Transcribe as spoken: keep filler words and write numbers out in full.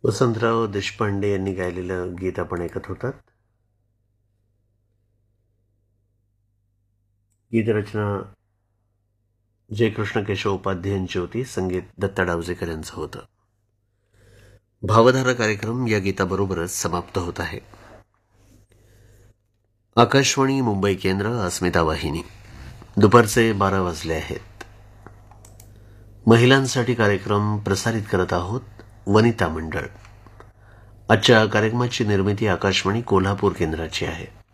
वसंतराव देशपांडे यांनी गायलेलं गीत आपण ऐकत होतात. गीतरचना जयकृष्ण केशव उपाध्याय यांची होती. संगीत दत्ता डावजेकर यांचं होतं. भावधारा कार्यक्रम या गीताबरोबरच समाप्त होत आहे. आकाशवाणी मुंबई केंद्र, अस्मिता वाहिनी. दुपारचे बारा वाजले आहेत. महिलांसाठी कार्यक्रम प्रसारित करत आहोत. वनिता मंडळ. आजच्या कार्यक्रमाची निर्मिती आकाशवाणी कोल्हापूर केंद्राची आहे.